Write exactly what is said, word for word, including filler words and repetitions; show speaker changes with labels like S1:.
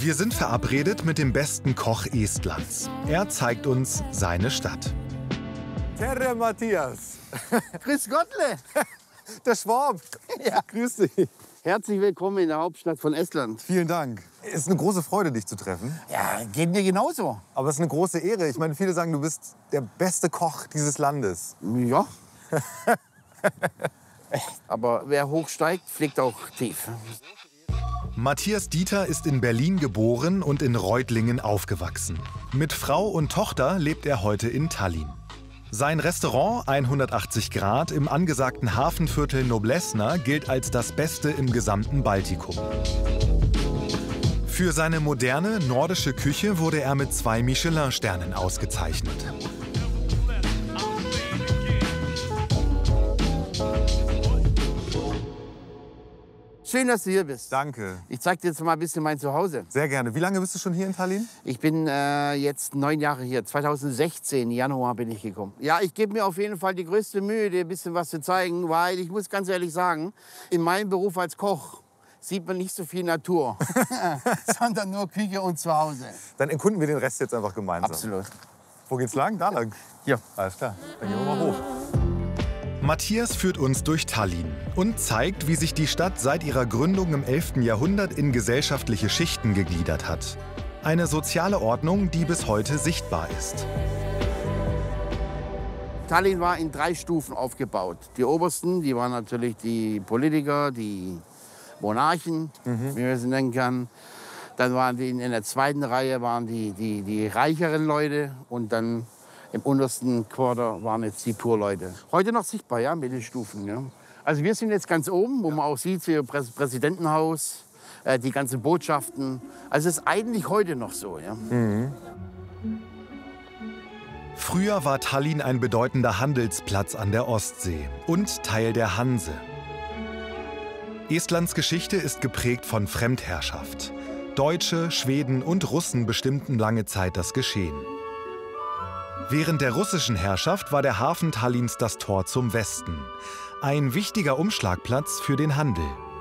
S1: Wir sind verabredet mit dem besten Koch Estlands. Er zeigt uns seine Stadt.
S2: Terre Matthias.
S3: Grüß Gottle.
S2: Der Schwab.
S3: Ja.
S2: Grüß dich.
S3: Herzlich willkommen in der Hauptstadt von Estland.
S2: Vielen Dank. Es ist eine große Freude, dich zu treffen.
S3: Ja, geht mir genauso.
S2: Aber es ist eine große Ehre. Ich meine, viele sagen, du bist der beste Koch dieses Landes.
S3: Ja. Aber wer hoch steigt, fliegt auch tief.
S1: Matthias Dieter ist in Berlin geboren und in Reutlingen aufgewachsen. Mit Frau und Tochter lebt er heute in Tallinn. Sein Restaurant hundertachtzig Grad im angesagten Hafenviertel Noblessner gilt als das Beste im gesamten Baltikum. Für seine moderne nordische Küche wurde er mit zwei Michelin-Sternen ausgezeichnet.
S3: Schön, dass du hier bist.
S2: Danke.
S3: Ich zeig dir jetzt mal ein bisschen mein Zuhause.
S2: Sehr gerne. Wie lange bist du schon hier in Tallinn?
S3: Ich bin äh, jetzt neun Jahre hier. zweitausendsechzehn, Januar bin ich gekommen. Ja, ich gebe mir auf jeden Fall die größte Mühe, dir ein bisschen was zu zeigen, weil ich muss ganz ehrlich sagen, in meinem Beruf als Koch sieht man nicht so viel Natur, sondern nur Küche und Zuhause.
S2: Dann erkunden wir den Rest jetzt einfach gemeinsam.
S3: Absolut.
S2: Wo geht's lang? Da lang?
S3: Ja.
S2: Alles klar. Dann gehen wir mal hoch.
S1: Matthias führt uns durch Tallinn und zeigt, wie sich die Stadt seit ihrer Gründung im elften Jahrhundert in gesellschaftliche Schichten gegliedert hat. Eine soziale Ordnung, die bis heute sichtbar ist.
S3: Tallinn war in drei Stufen aufgebaut. Die obersten, die waren natürlich die Politiker, die Monarchen, mhm. wie man sie nennen kann. Dann waren die in der zweiten Reihe waren die, die, die reicheren Leute und dann im untersten Quarter waren jetzt die Purleute. Heute noch sichtbar, ja, Mittelstufen. Ja. Also wir sind jetzt ganz oben, wo man auch sieht, hier Prä Präsidentenhaus, äh, die ganzen Botschaften. Also es ist eigentlich heute noch so. Ja.
S2: Mhm.
S1: Früher war Tallinn ein bedeutender Handelsplatz an der Ostsee und Teil der Hanse. Estlands Geschichte ist geprägt von Fremdherrschaft. Deutsche, Schweden und Russen bestimmten lange Zeit das Geschehen. Während der russischen Herrschaft war der Hafen Tallinns das Tor zum Westen. Ein wichtiger Umschlagplatz für den Handel.